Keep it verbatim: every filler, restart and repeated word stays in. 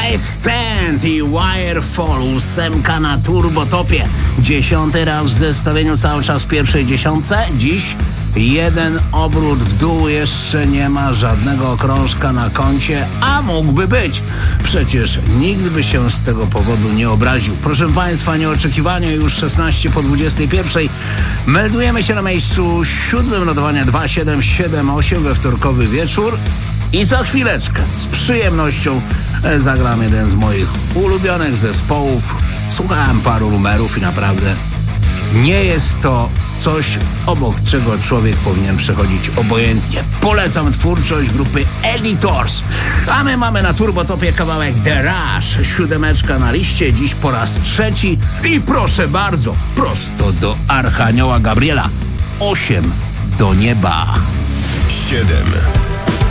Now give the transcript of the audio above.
I Stand i Wirefall, ósemka na turbotopie. Dziesiąty raz w zestawieniu, cały czas w pierwszej dziesiątce. Dziś jeden obrót w dół, jeszcze nie ma żadnego okrążka na koncie, a mógłby być. Przecież nikt by się z tego powodu nie obraził. Proszę Państwa, nieoczekiwanie już szesnaście po dwudziestej pierwszej. Meldujemy się na miejscu siódmym notowania dwa siedem siedem osiem we wtorkowy wieczór. I za chwileczkę z przyjemnością zagram jeden z moich ulubionych zespołów. Słuchałem paru numerów i naprawdę nie jest to coś, obok czego człowiek powinien przechodzić obojętnie. Polecam twórczość grupy Editors. A my mamy na turbotopie kawałek The Rush. Siódemeczka na liście, dziś po raz trzeci. I proszę bardzo, prosto do Archanioła Gabriela. Osiem do nieba. Siedem.